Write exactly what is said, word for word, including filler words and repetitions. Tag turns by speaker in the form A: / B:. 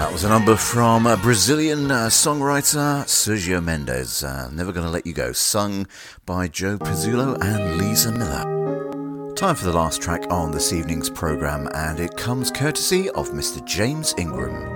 A: That was a number from a Brazilian uh, songwriter Sergio Mendes, uh, Never Gonna Let You Go, sung by Joe Pizzullo and Lisa Miller. Time for the last track on this evening's programme, and it comes courtesy of Mister James Ingram.